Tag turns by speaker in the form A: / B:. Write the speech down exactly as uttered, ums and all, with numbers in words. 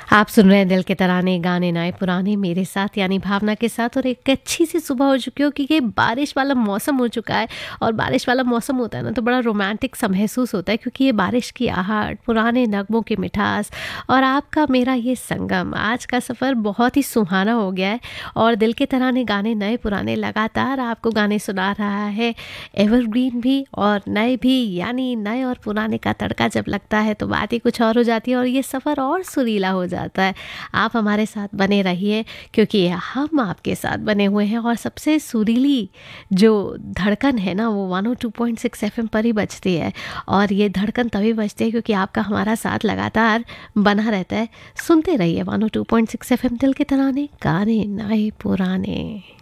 A: आप सुन रहे हैं दिल के तराने गाने नए पुराने मेरे साथ यानी भावना के साथ। और एक अच्छी सी सुबह हो चुकी हो क्योंकि बारिश वाला मौसम हो चुका है। और बारिश वाला मौसम होता है ना तो बड़ा रोमांटिक सा महसूस होता है क्योंकि ये बारिश की आहट, पुराने नगमों की मिठास और आपका मेरा ये संगम। आज का सफ़र बहुत ही सुहाना हो गया है और दिल के तराने गाने नए पुराने लगातार आपको गाने सुना रहा है। एवरग्रीन भी और नए भी, यानी नए और पुराने का तड़का जब लगता है तो बात ही कुछ और हो जाती है और ये सफ़र और सुरीला हो जाता है। आप हमारे साथ बने रहिए क्योंकि हम आपके साथ बने हुए हैं। और सबसे सुरीली जो धड़कन है ना वो one O two point six F M पर ही बजती है। और ये धड़कन तभी बजती है क्योंकि आपका हमारा साथ लगातार बना रहता है। सुनते रहिए one O two point six F M दिल के तराने गाने नए पुराने।